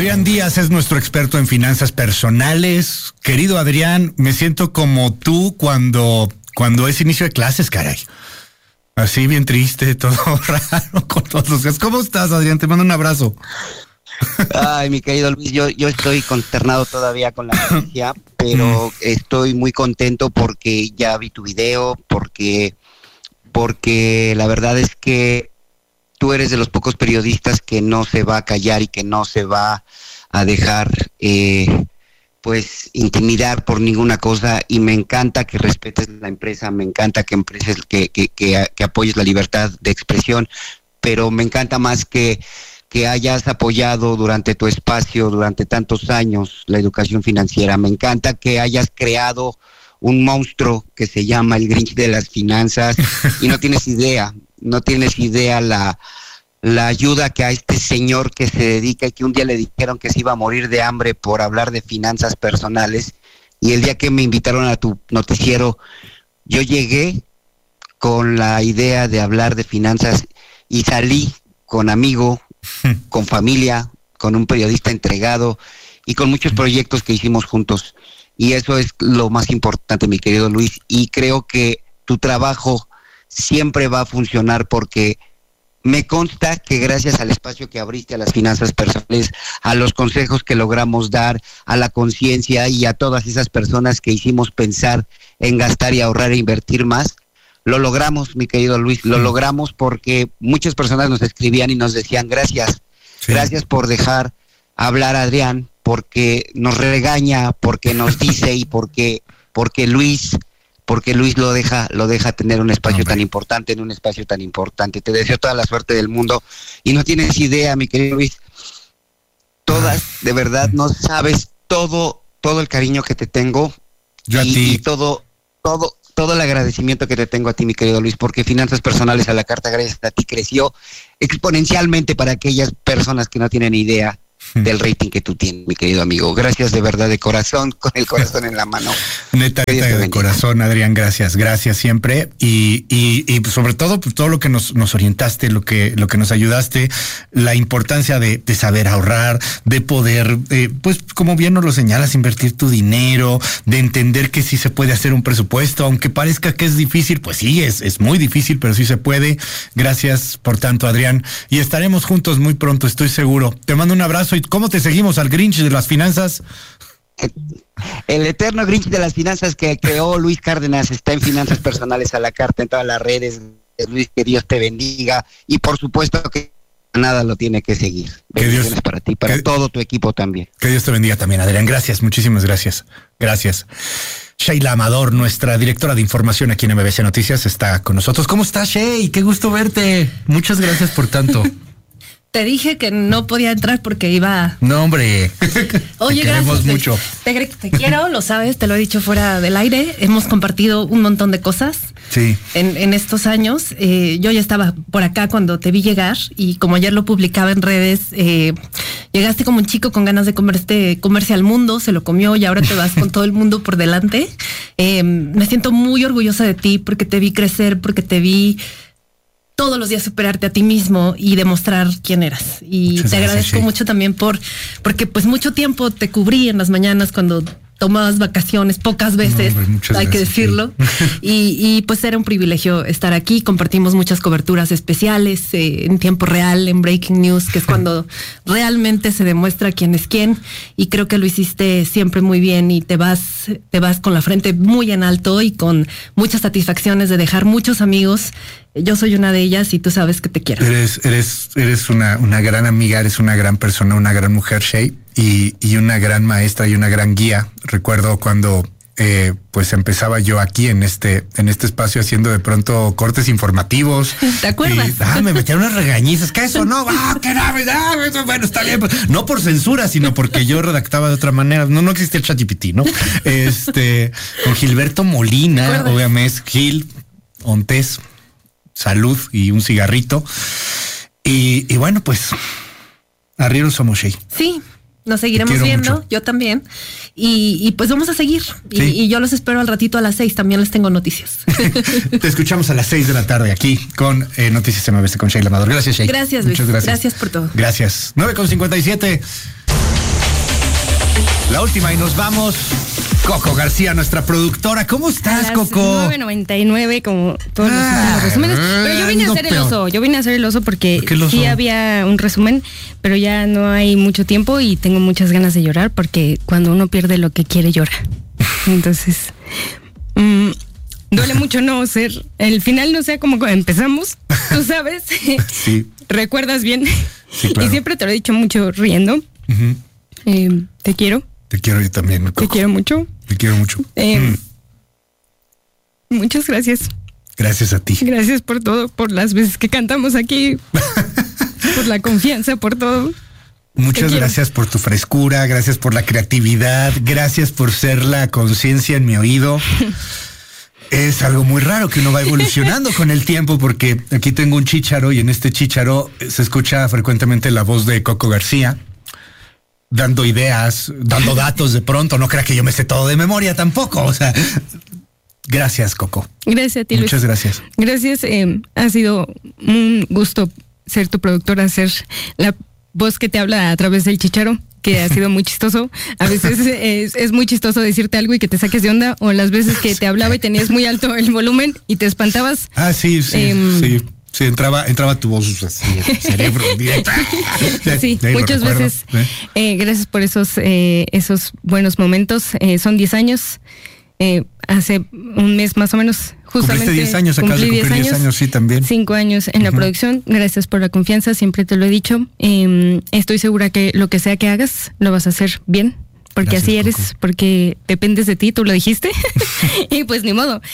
Adrián Díaz es nuestro experto en finanzas personales. Querido Adrián, me siento como tú cuando es inicio de clases, caray. Así bien triste, todo raro con todos los días. ¿Cómo estás, Adrián? Te mando un abrazo. Ay, mi querido Luis, yo estoy consternado todavía con la noticia, pero estoy muy contento porque ya vi tu video, porque la verdad es que tú eres de los pocos periodistas que no se va a callar y que no se va a dejar pues intimidar por ninguna cosa, y me encanta que respetes la empresa, me encanta que apoyes la libertad de expresión, pero me encanta más que hayas apoyado durante tu espacio, durante tantos años, la educación financiera. Me encanta que hayas creado un monstruo que se llama el Grinch de las finanzas y no tienes idea la ayuda que a este señor que se dedica y que un día le dijeron que se iba a morir de hambre por hablar de finanzas personales, y el día que me invitaron a tu noticiero, yo llegué con la idea de hablar de finanzas y salí con amigo, con familia, con un periodista entregado y con muchos proyectos que hicimos juntos. Y eso es lo más importante, mi querido Luis, y creo que tu trabajo siempre va a funcionar porque me consta que gracias al espacio que abriste a las finanzas personales, a los consejos que logramos dar, a la conciencia y a todas esas personas que hicimos pensar en gastar y ahorrar e invertir más, lo logramos, mi querido Luis, lo logramos porque muchas personas nos escribían y nos decían gracias, gracias por dejar hablar a Adrián, porque nos regaña, porque nos dice y porque Luis lo deja tener un espacio tan importante, en un espacio tan importante. Te deseo toda la suerte del mundo y no tienes idea, mi querido Luis, de verdad, no sabes todo el cariño que te tengo y todo el agradecimiento que te tengo a ti, mi querido Luis, porque Finanzas Personales a la Carta, gracias a ti, creció exponencialmente para aquellas personas que no tienen idea del rating que tú tienes, mi querido amigo. Gracias de verdad, de corazón, con el corazón en la mano. Neta de corazón, Adrián, gracias siempre, y sobre todo pues, todo lo que nos orientaste, lo que nos ayudaste, la importancia de saber ahorrar, de poder, pues como bien nos lo señalas, invertir tu dinero, de entender que sí se puede hacer un presupuesto, aunque parezca que es difícil, pues sí, es muy difícil, pero sí se puede. Gracias por tanto, Adrián, y estaremos juntos muy pronto, estoy seguro. Te mando un abrazo. ¿Y cómo te seguimos al Grinch de las finanzas? El eterno Grinch de las finanzas que creó Luis Cárdenas está en Finanzas Personales a la Carta, en todas las redes. Luis, que Dios te bendiga, y por supuesto que nada lo tiene que seguir. Bendiciones para ti, para todo tu equipo también. Que Dios te bendiga también, Adrián. Gracias, muchísimas gracias. Gracias. Sheila Amador, nuestra directora de información aquí en MBC Noticias, está con nosotros. ¿Cómo estás, Shey? Qué gusto verte. Muchas gracias por tanto. Te dije que no podía entrar porque iba... No, hombre. Oye, te queremos mucho. Te quiero, lo sabes, te lo he dicho fuera del aire. Hemos compartido un montón de cosas. Sí. En estos años. Yo ya estaba por acá cuando te vi llegar, y como ayer lo publicaba en redes, llegaste como un chico con ganas de comerse al mundo, se lo comió y ahora te vas con todo el mundo por delante. Me siento muy orgullosa de ti porque te vi crecer, porque te vi todos los días superarte a ti mismo y demostrar quién eras. Y muchas te agradezco mucho también porque pues mucho tiempo te cubrí en las mañanas cuando tomabas vacaciones, pocas veces, hay que decirlo. Y pues era un privilegio estar aquí. Compartimos muchas coberturas especiales en tiempo real, en Breaking News, que es cuando realmente se demuestra quién es quién. Y creo que lo hiciste siempre muy bien y te vas con la frente muy en alto y con muchas satisfacciones de dejar muchos amigos. Yo soy una de ellas y tú sabes que te quiero. Eres una gran amiga, eres una gran persona, una gran mujer, Shey, y una gran maestra y una gran guía. Recuerdo cuando pues empezaba yo aquí en este espacio haciendo de pronto cortes informativos. ¿Te acuerdas? Me metieron unas regañizas, que eso no, que no, bueno, está bien, no por censura, sino porque yo redactaba de otra manera. No existía el ChatGPT, ¿no? Con Gilberto Molina, obviamente, Gil, Ontés, salud y un cigarrito. Y bueno, pues arrieros somos, Shey. Sí, nos seguiremos viendo, mucho. Yo también. Y pues vamos a seguir. Sí. Y yo los espero al ratito a las 6. También les tengo noticias. Te escuchamos a las 6 de la tarde aquí con Noticias MBC con Sheila Amador. Gracias, Shey. Gracias, Luis. Muchas gracias. Gracias por todo. Gracias. 9:57. La última y nos vamos. Coco García, nuestra productora. ¿Cómo estás, Coco? 9:99 como todos los resúmenes. Pero yo vine a hacer el oso. Yo vine a hacer el oso porque sí había un resumen, pero ya no hay mucho tiempo y tengo muchas ganas de llorar porque cuando uno pierde lo que quiere llora. Entonces, duele mucho no ser. El final no sea como empezamos, tú sabes. Sí. ¿Recuerdas bien? Sí, claro. Y siempre te lo he dicho mucho riendo. Uh-huh. Te quiero. Te quiero yo también, Coco. Te quiero mucho. Te quiero mucho. Muchas gracias. Gracias a ti. Gracias por todo, por las veces que cantamos aquí, por la confianza, por todo. Muchas gracias por tu frescura, gracias por la creatividad, gracias por ser la conciencia en mi oído. Es algo muy raro que uno va evolucionando con el tiempo, porque aquí tengo un chícharo y en este chícharo se escucha frecuentemente la voz de Coco García, dando ideas, dando datos de pronto. No crea que yo me sé todo de memoria tampoco. O sea, gracias, Coco. Gracias a ti, Luis. Muchas gracias. Gracias. Ha sido un gusto ser tu productora, ser la voz que te habla a través del chícharo, que ha sido muy chistoso. A veces es muy chistoso decirte algo y que te saques de onda, o las veces que te hablaba y tenías muy alto el volumen y te espantabas. Ah, sí. Sí, entraba tu voz así, el cerebro directo. Sí, muchas veces. Gracias por esos buenos momentos. Son 10 años. Hace un mes más o menos, justamente. Cumpliste 10 años, acabas de cumplir 10 años, sí, también. 5 años en la producción. Gracias por la confianza, siempre te lo he dicho. Estoy segura que lo que sea que hagas, lo vas a hacer bien. Porque gracias, así eres, Coco. Porque dependes de ti, tú lo dijiste. Y pues ni modo.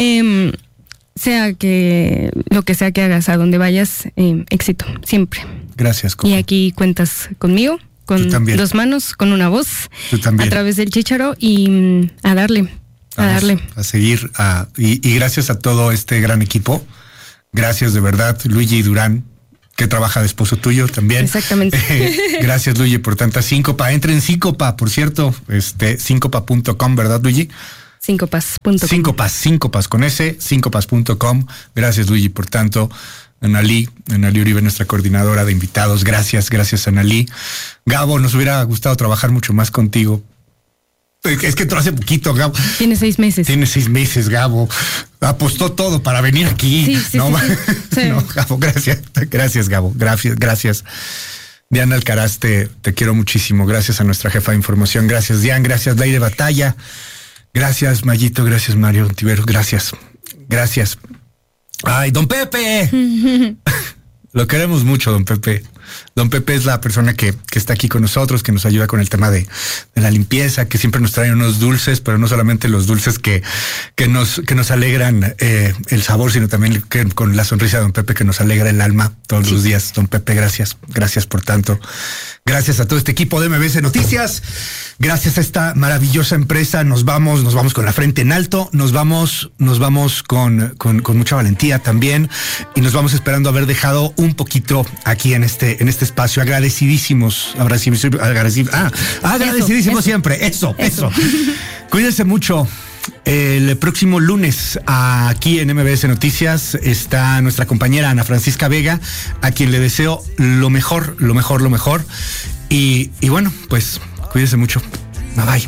Sea que lo que sea que hagas, a donde vayas, éxito, siempre. Gracias, Coco. Y aquí cuentas conmigo, con 2 manos, con una voz, a través del chícharo y a darle. A seguir. Y gracias a todo este gran equipo. Gracias de verdad, Luigi Durán, que trabaja de esposo tuyo también. Exactamente. Gracias, Luigi, por tanta síncopa. Entra en Síncopa, por cierto, síncopa.com, ¿verdad, Luigi? Síncopas.com. Síncopas con S, síncopas.com. Gracias, Luigi, por tanto. Analí Uribe, nuestra coordinadora de invitados. Gracias, Analí. Gabo, nos hubiera gustado trabajar mucho más contigo. Es que entró hace poquito, Gabo. Tiene 6 meses. Tiene 6 meses, Gabo. Apostó todo para venir aquí. Sí. No, Gabo, gracias, Gabo. Gracias. Diana Alcaraz, te quiero muchísimo. Gracias a nuestra jefa de información. Gracias, Diana. Gracias, Leire Batalla. Gracias, Mayito. Gracias, Mario Ontiveros. Gracias. Ay, don Pepe. Lo queremos mucho, don Pepe. Don Pepe es la persona que está aquí con nosotros, que nos ayuda con el tema de la limpieza, que siempre nos trae unos dulces, pero no solamente los dulces que nos alegran el sabor, sino también con la sonrisa de don Pepe, que nos alegra el alma todos los días. Don Pepe, gracias por tanto. Gracias a todo este equipo de MBS Noticias. Gracias a esta maravillosa empresa. Nos vamos con la frente en alto. Nos vamos con mucha valentía también. Y nos vamos esperando haber dejado un poquito aquí en este espacio. Agradecidísimos siempre. Eso. Cuídense mucho. El próximo lunes aquí en MBS Noticias está nuestra compañera Ana Francisca Vega, a quien le deseo lo mejor. Y bueno, pues cuídense mucho. Bye bye.